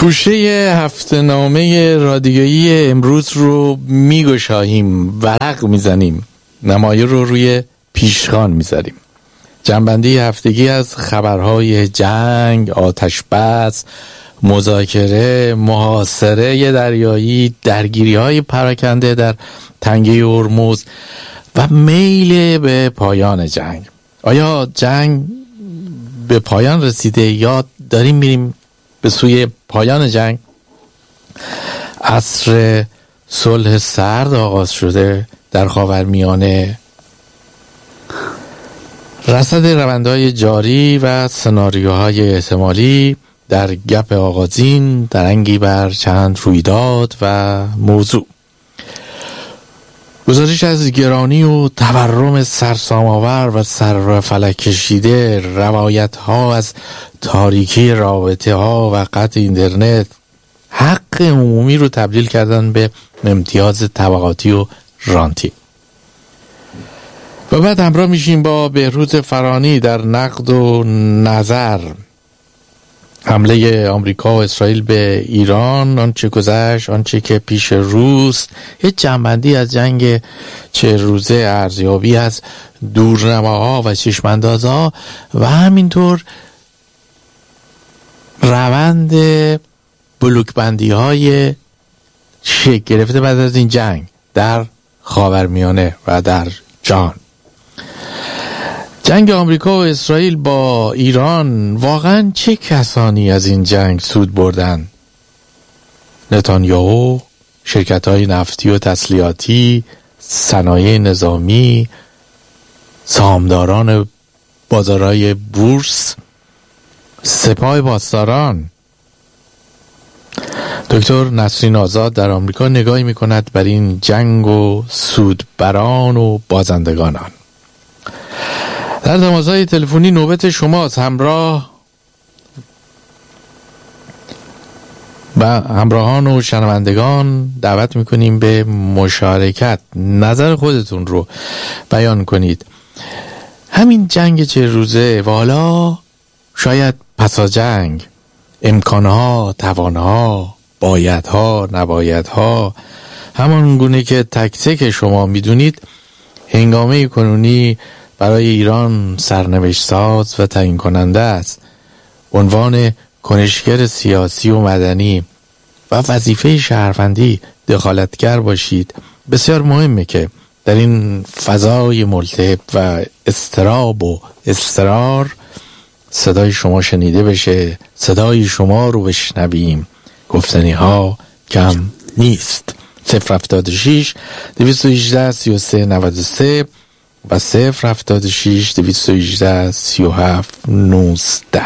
گوشه هفته‌نامه رادیویی امروز رو میگشاییم، ورق میزنیم، نمایه رو روی پیشخوان میذاریم. جنبندی هفتگی از خبرهای جنگ، آتش‌بس، مذاکره، محاصره دریایی، درگیری‌های پراکنده در تنگه هرمز و میل به پایان جنگ. آیا جنگ به پایان رسیده یا داریم میریم به سوی پایان جنگ؟ عصر صلح سرد آغاز شده در خاورمیانه. رصد روندهای جاری و سناریوهای احتمالی در گپ آغازین درنگی بر چند رویداد و موضوع. گزارش از گرانی و تورم سرسام‌آور و سر فلک کشیده، روایت ها از تاریکی رابطه ها و قطع اینترنت حق عمومی رو تبدیل کردن به امتیاز طبقاتی و رانتی. و بعد همراه میشیم با بهروز فرانی در نقد و نظر. حمله آمریکا و اسرائیل به ایران، آنچه گذشت، آنچه که پیش روست، یه جنبندی از جنگ 40 روزه، ارزیابی از دورنماها و چشماندازها و همینطور روند بلوکبندی های شکل گرفته بعد از این جنگ در خاورمیانه و در جهان. جنگ آمریکا و اسرائیل با ایران، واقعا چه کسانی از این جنگ سود بردن؟ نتانیاهو، شرکت‌های نفتی و تسلیحاتی، صنایع نظامی، سهامداران بازارهای بورس، سپاه پاسداران. دکتر نسرین آزاد در آمریکا نگاهی می‌کند بر این جنگ و سودبران و بازندگان آن. در تماس‌های تلفنی نوبت شماست. همراهان و شنوندگان دعوت میکنیم به مشارکت. نظر خودتون رو بیان کنید. همین جنگ 40 روزه و حالا شاید پسا جنگ، امکانها، توانها، بایدها، نبایدها، همان گونه که تک تک شما میدونید هنگامه کنونی برای ایران سرنوشت ساز و تعیین کننده است. عنوان کنشگر سیاسی و مدنی و وظیفه شهروندی دخالتگر باشید بسیار مهمه که در این فضای ملتهب و اضطراب و اصرار صدای شما شنیده بشه، صدای شما رو بشنویم. گفتنی ها کم نیست. 076 218 33 93 و 076 218 37 19.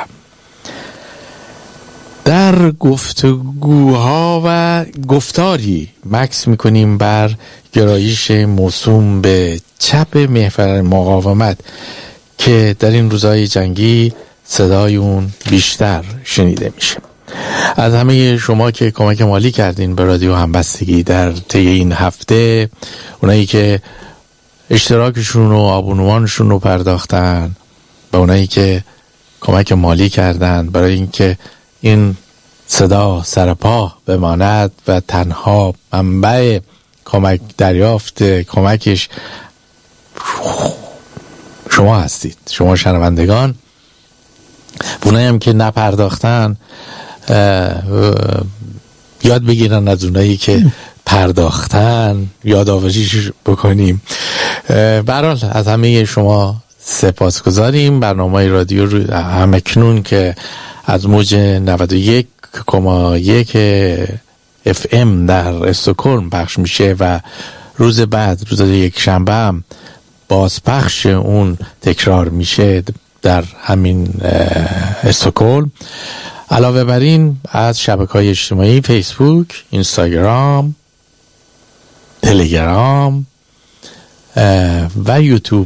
در گفتگوها و گفتاری مکس میکنیم بر گرایش موسوم به چپ محور مقاومت که در این روزهای جنگی صدای اون بیشتر شنیده میشه. از همه شما که کمک مالی کردین به رادیو همبستگی در طی این هفته، اونایی که اشتراکشون و آبونمانشون رو پرداختن و اونایی که کمک مالی کردن برای اینکه این صدا سرپا بماند و تنها منبع کمک دریافت کمکش شما هستید، شما شنوندگان. اونایی هم که نپرداختن یاد بگیرن از اونایی که پرداختن، یادآوریش بکنیم. به هر حال از همه شما سپاسگزاریم. برنامه رادیو رو همکنون که از موج 91.1 FM در استکهلم پخش میشه و روز بعد، روز یک شنبه هم بازپخش اون تکرار میشه در همین استکهلم. علاوه بر این از شبکه‌های اجتماعی فیسبوک، اینستاگرام، تلگرام و یوتیوب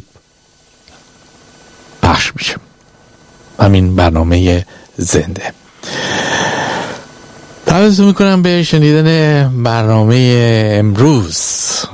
پخش میشه همین برنامه زنده. دعوتتون میکنم به شنیدن برنامه امروز.